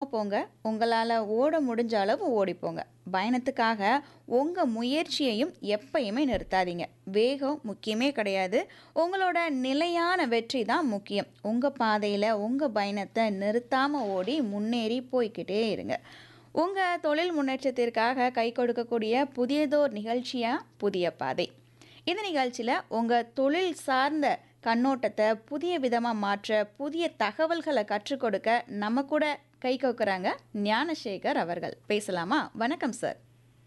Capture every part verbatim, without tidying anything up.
போங்க. உங்களால ஓட முடிஞ்ச அளவு ஓடிப்போங்க. பயணத்துக்காக உங்க முயற்சியையும் எப்பயுமே நிறுத்தாதீங்க. வேகம் முக்கியமே கிடையாது. உங்களோட நிலையான வெற்றி தான் முக்கியம். உங்க பாதையில உங்க பயணத்தை நிறுத்தாம ஓடி முன்னேறி போய்க்கிட்டே இருங்க. உங்க தொழில் முன்னேற்றத்திற்காக கை கொடுக்கக்கூடிய புதியதோர் நிகழ்ச்சியா புதிய பாதை. இந்த நிகழ்ச்சியில உங்க தொழில் சார்ந்த கண்ணோட்டத்தை புதிய விதமா மாற்ற, புதிய தகவல்களை கற்றுக் கொடுக்க நம்ம கூட கை கோக்குறாங்க ஞானசேகர் அவர்கள். பேசலாமா? வணக்கம் சார்.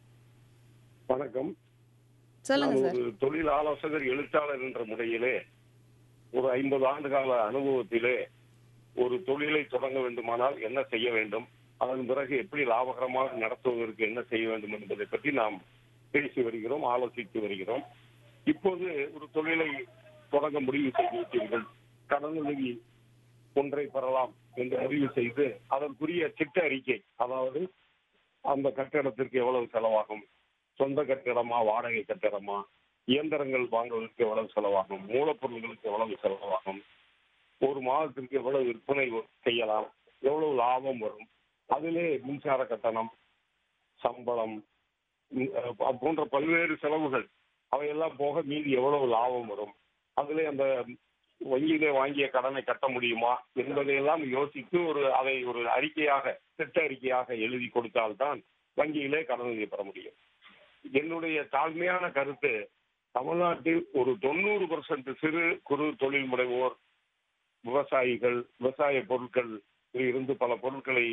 வணக்கம். சொல்லுங்க நான் சார். ஒரு தொழில் ஆலோசகர், எழுத்தாளர் என்ற முறையிலே ஒரு ஐம்பது ஆண்டு கால அனுபவத்திலே ஒரு தொழிலை தொடங்க வேண்டுமானால் என்ன செய்ய வேண்டும், அதன் பிறகு எப்படி லாபகரமாக நடத்துவதற்கு என்ன செய்ய வேண்டும் என்பதை பற்றி நாம் பேசி வருகிறோம், ஆலோசித்து வருகிறோம். இப்போது ஒரு தொழிலை தொடங்க முடிவு செய்து விட்டீர்கள். கடனுதவி ஒன்றை பெறலாம் என்று முடிவு செய்து அதற்குரிய திட்ட அறிக்கை, அதாவது அந்த கட்டிடத்திற்கு எவ்வளவு செலவாகும், சொந்த கட்டிடமா வாடகை கட்டிடமா, இயந்திரங்கள் வாங்குவதற்கு எவ்வளவு செலவாகும், மூலப்பொருட்களுக்கு எவ்வளவு செலவாகும், ஒரு மாதத்திற்கு எவ்வளவு விற்பனை செய்யலாம், எவ்வளவு லாபம் வரும், அதிலே மின்சார கட்டணம், சம்பளம் போன்ற பல்வேறு செலவுகள், அவையெல்லாம் போக மீதி எவ்வளவு லாபம் வரும், அதிலே அந்த வங்கியிலே வாங்கிய கடனை கட்ட முடியுமா என்பதையெல்லாம் யோசித்து ஒரு அதை ஒரு அறிக்கையாக, திட்ட அறிக்கையாக எழுதி கொடுத்தால்தான் வங்கியிலே கடனுதவி பெற முடியும். என்னுடைய தாழ்மையான கருத்து, தமிழ்நாட்டில் ஒரு தொண்ணூறு பர்சன்ட் சிறு குறு தொழில் முனைவோர், விவசாயிகள், விவசாய பொருட்கள் இருந்து பல பொருட்களை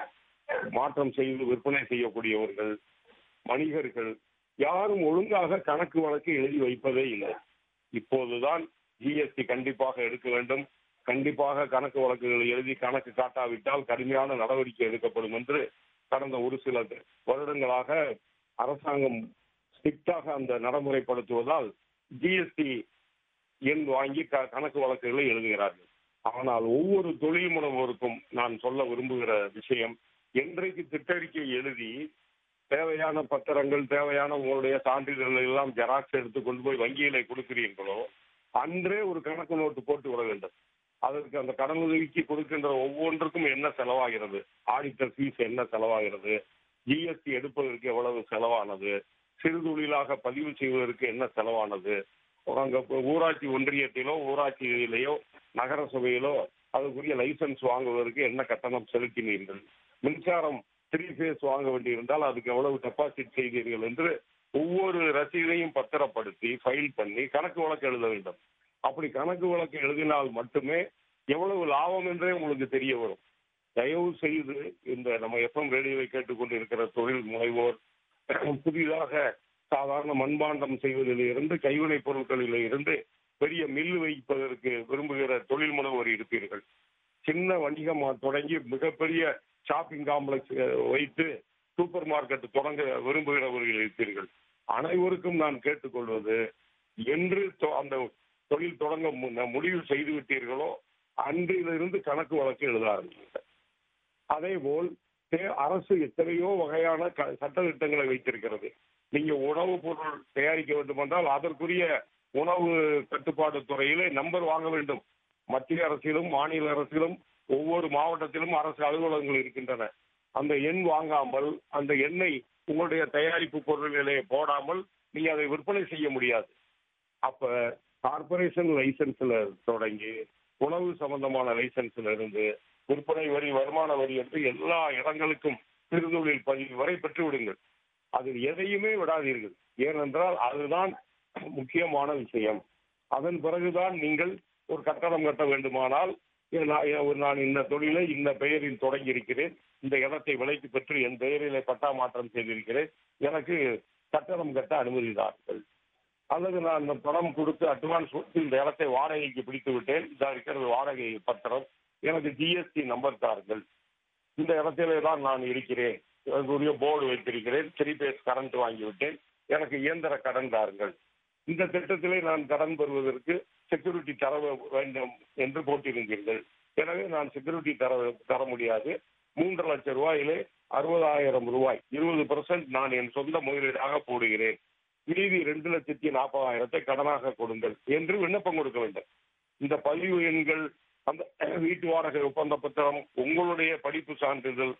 மாற்றம் செய்து விற்பனை செய்யக்கூடியவர்கள், வணிகர்கள் யாரும் ஒழுங்காக கணக்கு வழக்கு எழுதி வைப்பதே இல்லை. இப்போதுதான் ஜிஎஸ்டி கண்டிப்பாக எடுக்க வேண்டும், கண்டிப்பாக கணக்கு வழக்குகளை எழுதி கணக்கு காட்டாவிட்டால் கடுமையான நடவடிக்கை எடுக்கப்படும் என்று கடந்த ஒரு சில வருடங்களாக அரசாங்கம் ஸ்ட்ரிக்டாக அந்த நடைமுறைப்படுத்துவதால் ஜிஎஸ்டி எண் வாங்கி கணக்கு வழக்குகளை எழுதுகிறார்கள். ஆனால் ஒவ்வொரு தொழில் முனைவோருக்கும் நான் சொல்ல விரும்புகிற விஷயம், என்றைக்கு திட்டறிக்கை எழுதி தேவையான பத்திரங்கள், தேவையான உங்களுடைய சான்றிதழ்கள் எல்லாம் ஜெராக்ஸ் எடுத்து கொண்டு போய் வங்கியிலே கொடுக்கிறீர்களோ அன்றே ஒரு கணக்கு நோட்டு போட்டு விட வேண்டும். அதற்கு அந்த கடனுதவிக்கு கொடுக்கின்ற ஒவ்வொன்றுக்கும் என்ன செலவாகிறது, ஆடிட்டர் ஃபீஸ் என்ன செலவாகிறது, ஜிஎஸ்டி எடுப்பதற்கு எவ்வளவு செலவானது, சிறு தொழிலாக பதிவு செய்வதற்கு என்ன செலவானது, அங்க ஊராட்சி ஒன்றியத்திலோ ஊராட்சியிலேயோ நகர சபையிலோ அதுக்குரிய லைசன்ஸ் வாங்குவதற்கு என்ன கட்டணம் செலுத்தினீர்கள், மின்சாரம் த்ரீ ஃபேஸ் வாங்க வேண்டியிருந்தால் அதுக்கு எவ்வளவு டெபாசிட் செய்தீர்கள் என்று ஒவ்வொரு ரசீதையும் பத்திரப்படுத்தி ஃபைல் பண்ணி கணக்கு வழக்கு எழுத வேண்டும். அப்படி கணக்கு வழக்கு எழுதினால் மட்டுமே எவ்வளவு லாபம் என்றே உங்களுக்கு தெரிய வரும். தயவு செய்து இந்த நம்ம எஃப்எம் ரேடியோவை கேட்டுக்கொண்டு இருக்கிற தொழில் முனைவோர், புதிதாக சாதாரண மண்பாண்டம் செய்வதில் இருந்து கைவினை பொருட்களில் இருந்து பெரிய மில் வைப்பதற்கு விரும்புகிற தொழில் முனைவோர் இருப்பீர்கள். சின்ன வணிகம் தொடங்கி மிகப்பெரிய ஷாப்பிங் காம்ப்ளெக்ஸ் வைத்து சூப்பர் மார்க்கெட் தொடங்க விரும்புகிறவர்கள் இருப்பீர்கள். அனைவருக்கும் நான் கேட்டுக்கொள்வது, என்று அந்த தொழில் தொடங்க முடிவு செய்து விட்டீர்களோ அன்றிலிருந்து கணக்கு வழக்கு எழுத ஆரம்பிங்க. அதே போல் அரசு எத்தனையோ வகையான சட்ட திட்டங்களை வைத்திருக்கிறது. நீங்க உணவு பொருள் தயாரிக்க வேண்டும் என்றால் அதற்குரிய உணவு கட்டுப்பாடு துறையிலே நம்பர் வாங்க வேண்டும். மத்திய அரசிலும் மாநில அரசிலும் ஒவ்வொரு மாவட்டத்திலும் அரசு அலுவலகங்கள் இருக்கின்றன. அந்த எண் வாங்காமல் அந்த எண்ணை உங்களுடைய தயாரிப்பு பொருள்களே போடாமல் நீங்க அதை விற்பனை செய்ய முடியாது. அப்ப கார்பரேஷன் லைசன்ஸ்ல தொடங்கி உணவு சம்பந்தமான லைசன்ஸ்ல இருந்து விற்பனை வரி, வருமான வரி என்று எல்லா இடங்களுக்கும் சிறுதொழில் பதிவு வரை பெற்று விடுங்கள். அதில் எதையுமே விடாதீர்கள். ஏனென்றால் அதுதான் முக்கியமான விஷயம். அதன் பிறகுதான் நீங்கள் ஒரு கட்டடம் கட்ட வேண்டுமானால், நான் இந்த தொழிலை இந்த பெயரில் தொடங்கி இருக்கிறேன், இந்த இடத்தை விலைக்கு பெற்று என் பெயரிலே பட்டா மாற்றம் செய்திருக்கிறேன், எனக்கு கட்டடம் கட்ட அனுமதி தாருங்கள். அல்லது நான் இந்த பணம் கொடுத்து அட்வான்ஸ் கொடுத்து இந்த இடத்தை வாடகைக்கு பிடித்து விட்டேன், இதா இருக்கிறது வாடகை பத்திரம், எனக்கு ஜிஎஸ்டி நம்பர் தாருங்கள், இந்த இடத்திலே தான் நான் இருக்கிறேன், அதற்குரிய போர்டு வைத்திருக்கிறேன், த்ரீ பேஸ் கரண்ட் வாங்கிவிட்டேன், எனக்கு இயந்திர கடன் தாருங்கள். இந்த திட்டத்திலே நான் கடன் பெறுவதற்கு செக்யூரிட்டி தர வேண்டும் என்று போட்டிருந்தீர்கள். எனவே நான் செக்யூரிட்டி தர தர முடியாது. மூன்று லட்சம் ரூபாயிலே அறுபதாயிரம் ரூபாய் இருபது பெர்சென்ட் நான் என் சொந்த முதலீடாக போடுகிறேன், மீதி ரெண்டு லட்சத்தி நாற்பதாயிரத்தை கடனாக கொடுங்கள் என்று விண்ணப்பம் கொடுக்க வேண்டும். இந்த பதிவு எண்கள், அந்த வீட்டு வாடகை ஒப்பந்த பத்திரம், உங்களுடைய படிப்பு சான்றிதழ்,